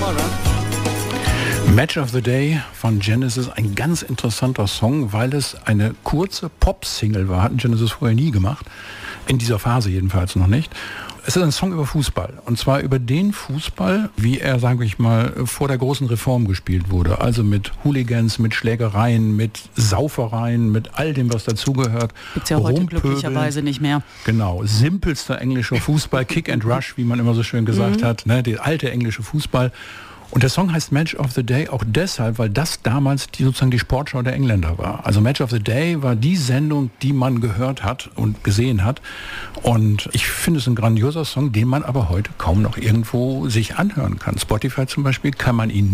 Match of the Day von Genesis, ein ganz interessanter Song, weil es eine kurze Pop-Single war, hatten Genesis vorher nie gemacht, in dieser Phase jedenfalls noch nicht. Es ist ein Song über Fußball, und zwar über den Fußball, wie er, sage ich mal, vor der großen Reform gespielt wurde. Also mit Hooligans, mit Schlägereien, mit Saufereien, mit all dem, was dazugehört. Gibt's ja heute glücklicherweise nicht mehr. Genau, simpelster englischer Fußball, Kick and Rush, wie man immer so schön gesagt hat, ne, der alte englische Fußball. Und der Song heißt Match of the Day auch deshalb, weil das damals sozusagen die Sportschau der Engländer war. Also Match of the Day war die Sendung, die man gehört hat und gesehen hat. Und ich finde es ein grandioser Song, den man aber heute kaum noch irgendwo sich anhören kann. Spotify zum Beispiel kann man ihn